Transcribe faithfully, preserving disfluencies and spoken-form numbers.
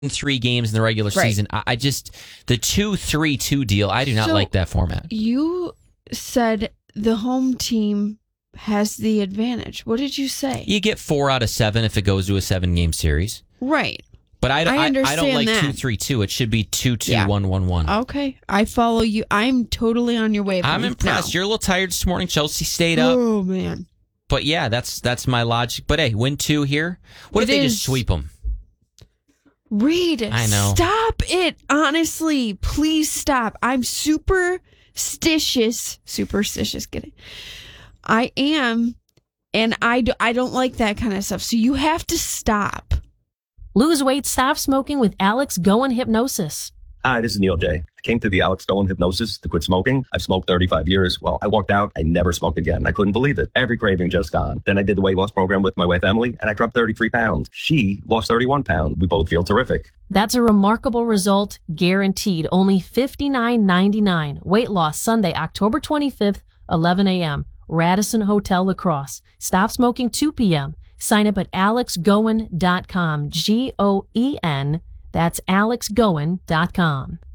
three games in the regular Right. season. I, I just, the two three two deal, I do not So, like that format. You said the home team has the advantage. What did you say? You get four out of seven if it goes to a seven-game series. Right. But I, I I, I don't understand like that. two three two. It should be two two Yeah. one one one. Okay. I follow you. I'm totally on your wavelength. I'm impressed. now. You're a little tired this morning. Chelsea stayed up. Oh, man. But yeah, that's that's my logic. But hey, win two here. What It if they is. just sweep them? Reed, I know. Stop it. Honestly, please stop. I'm superstitious. Superstitious, get it? I am, and I, do, I don't like that kind of stuff. So you have to stop. Lose weight, stop smoking with Alex Goen Hypnosis. Hi, this is Neil J. I came to the Alex Goen Hypnosis to quit smoking. I've smoked thirty-five years. Well, I walked out. I never smoked again. I couldn't believe it. Every craving just gone. Then I did the weight loss program with my wife, Emily, and I dropped thirty-three pounds. She lost thirty-one pounds. We both feel terrific. That's a remarkable result, guaranteed. Only fifty-nine ninety-nine. Weight loss Sunday, October twenty-fifth, eleven a.m. Radisson Hotel Lacrosse. Stop smoking two p.m. Sign up at alex goen dot com. G O E N. That's alex goen dot com.